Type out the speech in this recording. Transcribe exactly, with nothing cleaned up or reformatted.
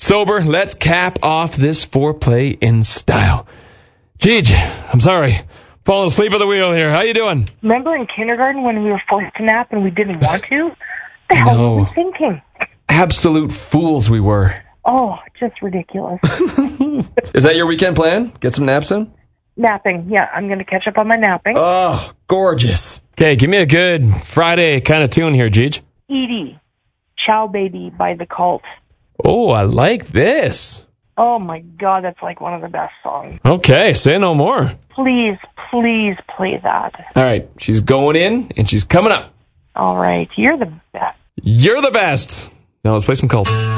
sober, let's cap off this foreplay in style. Jeej, I'm sorry. Falling asleep at the wheel here. How you doing? Remember in kindergarten when we were forced to nap and we didn't want to? What the hell No. were we thinking? Absolute fools we were. Oh, just ridiculous. Is that your weekend plan? Get some naps in? Napping. Yeah, I'm going to catch up on my napping. Oh, gorgeous. Okay, give me a good Friday kind of tune here, Jeej. Edie, Ciao Baby by The Cult. Oh, I like this. Oh, my God, that's like one of the best songs. Okay, say no more. Please, please play that. All right, she's going in, and she's coming up. All right, you're the best. You're the best. Now let's play some Cult.